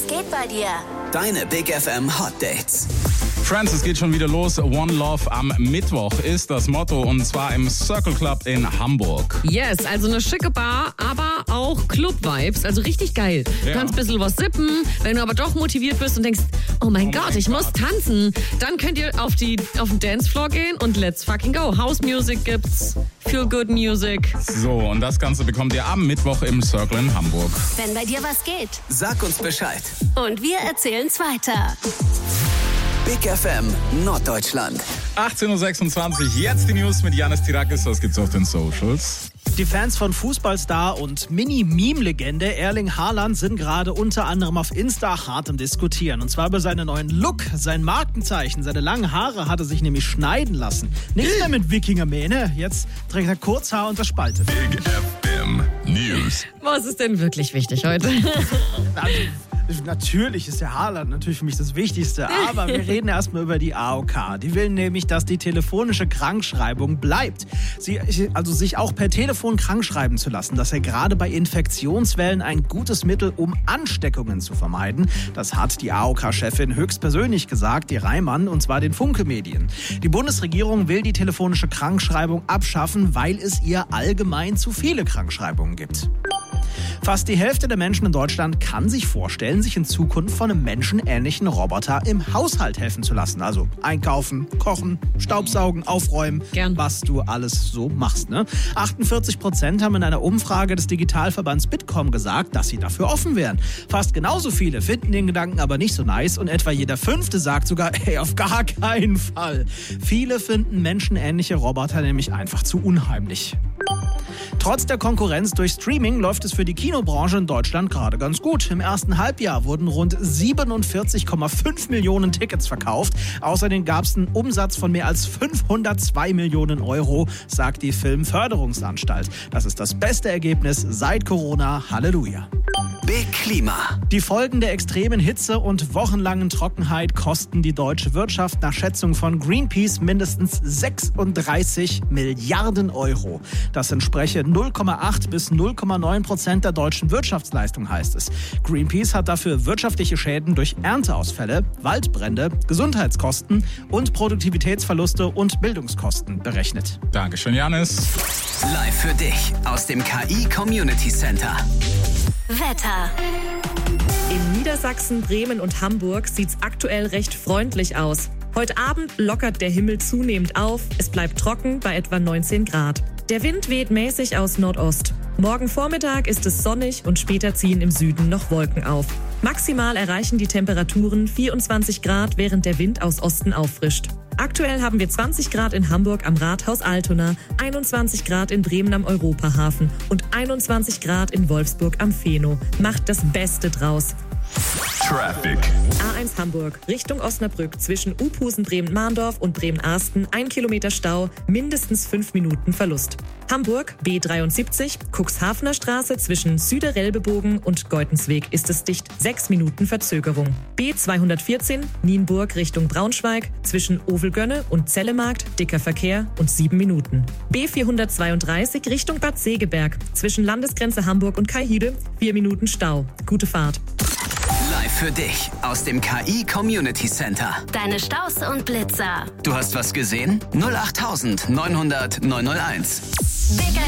geht bei dir? Deine Big FM Hot Dates. Friends, es geht schon wieder los. One Love am Mittwoch ist das Motto und zwar im Circle Club in Hamburg. Yes, also eine schicke Bar, aber auch Club-Vibes, also richtig geil. Du kannst ein bisschen was sippen, wenn du aber doch motiviert bist und denkst, oh mein Gott, ich muss tanzen, dann könnt ihr auf den Dancefloor gehen und let's fucking go. House Music gibt's, Feel Good Music. So, und das Ganze bekommt ihr am Mittwoch im Circle in Hamburg. Wenn bei dir was geht. Sag uns Bescheid. Und wir erzählen's weiter. Big FM Norddeutschland. 18.26 Uhr, jetzt die News mit Janis Tirakis, was gibt's auf den Socials? Die Fans von Fußballstar und Mini-Meme-Legende Erling Haaland sind gerade unter anderem auf Insta hart im Diskutieren. Und zwar über seinen neuen Look, sein Markenzeichen. Seine langen Haare hat er sich nämlich schneiden lassen. Nicht mehr mit Wikingermähne, jetzt trägt er Kurzhaar und das spaltet. Big FM News. Was ist denn wirklich wichtig heute? Natürlich ist der Haaland natürlich für mich das Wichtigste, aber wir reden erstmal über die AOK. Die will nämlich, dass die telefonische Krankschreibung bleibt. Also sich auch per Telefon krankschreiben zu lassen. Das sei gerade bei Infektionswellen ein gutes Mittel, um Ansteckungen zu vermeiden. Das hat die AOK-Chefin höchstpersönlich gesagt, die Reimann, und zwar den Funke-Medien. Die Bundesregierung will die telefonische Krankschreibung abschaffen, weil es ihr allgemein zu viele Krankschreibungen gibt. Fast die Hälfte der Menschen in Deutschland kann sich vorstellen, sich in Zukunft von einem menschenähnlichen Roboter im Haushalt helfen zu lassen. Also einkaufen, kochen, staubsaugen, aufräumen, Gern. was du alles so machst. Ne? 48% haben in einer Umfrage des Digitalverbands Bitkom gesagt, dass sie dafür offen wären. Fast genauso viele finden den Gedanken aber nicht so nice und etwa jeder Fünfte sagt sogar, auf gar keinen Fall. Viele finden menschenähnliche Roboter nämlich einfach zu unheimlich. Trotz der Konkurrenz durch Streaming läuft es für die Kinobranche in Deutschland gerade ganz gut. Im ersten Halbjahr wurden rund 47,5 Millionen Tickets verkauft. Außerdem gab es einen Umsatz von mehr als 502 Millionen Euro, sagt die Filmförderungsanstalt. Das ist das beste Ergebnis seit Corona. Halleluja. Big Klima. Die Folgen der extremen Hitze und wochenlangen Trockenheit kosten die deutsche Wirtschaft nach Schätzung von Greenpeace mindestens 36 Milliarden Euro. Das entspreche 0,8 bis 0,9% der deutschen Wirtschaftsleistung, heißt es. Greenpeace hat dafür wirtschaftliche Schäden durch Ernteausfälle, Waldbrände, Gesundheitskosten und Produktivitätsverluste und Bildungskosten berechnet. Dankeschön, Janis. Live für dich aus dem KI Community Center. Wetter. In Niedersachsen, Bremen und Hamburg sieht's aktuell recht freundlich aus. Heute Abend lockert der Himmel zunehmend auf. Es bleibt trocken bei etwa 19 Grad. Der Wind weht mäßig aus Nordost. Morgen Vormittag ist es sonnig und später ziehen im Süden noch Wolken auf. Maximal erreichen die Temperaturen 24 Grad, während der Wind aus Osten auffrischt. Aktuell haben wir 20 Grad in Hamburg am Rathaus Altona, 21 Grad in Bremen am Europahafen und 21 Grad in Wolfsburg am Feno. Macht das Beste draus. Traffic. A1 Hamburg, Richtung Osnabrück, zwischen Uphusen, Bremen-Mahndorf und Bremen-Arsten, 1 Kilometer Stau, mindestens 5 Minuten Verlust. Hamburg, B73, Cuxhavener Straße zwischen Süderelbebogen und Geutensweg ist es dicht, 6 Minuten Verzögerung. B214, Nienburg Richtung Braunschweig, zwischen Ovelgönne und Zellemarkt, dicker Verkehr und 7 Minuten. B432 Richtung Bad Segeberg, zwischen Landesgrenze Hamburg und Kaihide, 4 Minuten Stau. Gute Fahrt. Live für dich aus dem KI Community Center. Deine Staus und Blitzer. Du hast was gesehen? 08900 901. Big